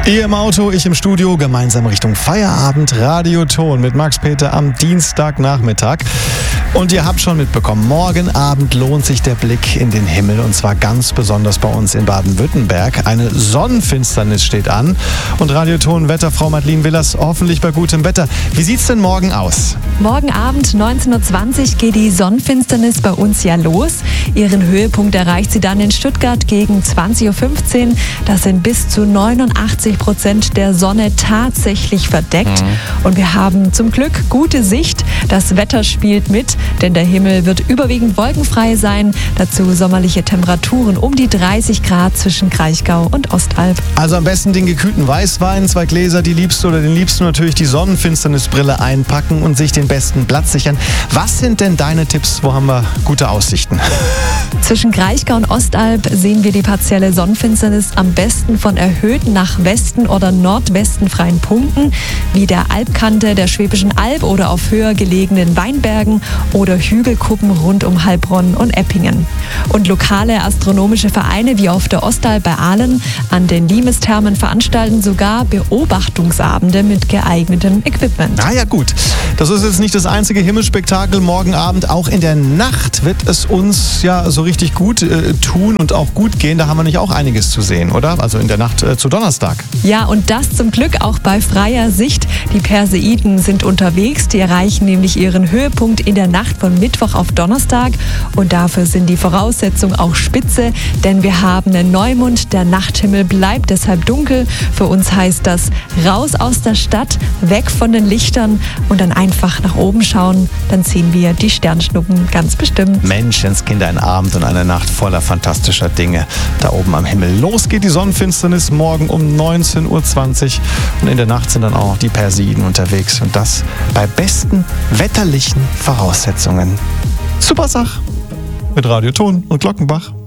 Ihr im Auto, ich im Studio, gemeinsam Richtung Feierabend, Radioton mit Max Peter am Dienstagnachmittag. Und ihr habt schon mitbekommen, morgen Abend lohnt sich der Blick in den Himmel und zwar ganz besonders bei uns in Baden-Württemberg. Eine Sonnenfinsternis steht an und Radioton-Wetterfrau Madeleine Willers hoffentlich bei gutem Wetter. Wie sieht's denn morgen aus? Morgen Abend 19:20 Uhr geht die Sonnenfinsternis bei uns ja los. Ihren Höhepunkt erreicht sie dann in Stuttgart gegen 20:15 Uhr. Das sind bis zu 89% der Sonne tatsächlich verdeckt. Und wir haben zum Glück gute Sicht. Das Wetter spielt mit, denn der Himmel wird überwiegend wolkenfrei sein. Dazu sommerliche Temperaturen um die 30 Grad zwischen Kraichgau und Ostalb. Also am besten den gekühlten Weißwein, 2 Gläser, die Liebste oder den Liebsten natürlich die Sonnenfinsternisbrille einpacken und sich den besten Platz sichern. Was sind denn deine Tipps? Wo haben wir gute Aussichten? Zwischen Kraichgau und Ostalb sehen wir die partielle Sonnenfinsternis am besten von erhöhten nach Westen oder Nordwesten freien Punkten, wie der Alpkante der Schwäbischen Alb oder auf höher gelegenen Weinbergen oder Hügelkuppen rund um Heilbronn und Eppingen. Und lokale astronomische Vereine wie auf der Ostalb bei Aalen an den Limesthermen veranstalten sogar Beobachtungsabende mit geeignetem Equipment. Na ja, gut. Das ist jetzt nicht das einzige Himmelsspektakel morgen Abend. Auch in der Nacht wird es uns ja so richtig gut tun und auch gut gehen. Da haben wir nicht auch einiges zu sehen, oder? Also in der Nacht zu Donnerstag. Ja, und das zum Glück auch bei freier Sicht. Die Perseiden sind unterwegs. Die erreichen nämlich ihren Höhepunkt in der Nacht von Mittwoch auf Donnerstag. Und dafür sind die Voraussetzungen auch spitze, denn wir haben einen Neumond. Der Nachthimmel bleibt deshalb dunkel. Für uns heißt das raus aus der Stadt, weg von den Lichtern und dann einfach nach oben schauen. Dann sehen wir die Sternschnuppen ganz bestimmt. Menschenskinder, ein Abend und eine Nacht voller fantastischer Dinge da oben am Himmel. Los geht die Sonnenfinsternis morgen um 19:20 Uhr und in der Nacht sind dann auch noch die Perseiden unterwegs und das bei besten wetterlichen Voraussetzungen. Super Sach mit Radioton und Glockenbach.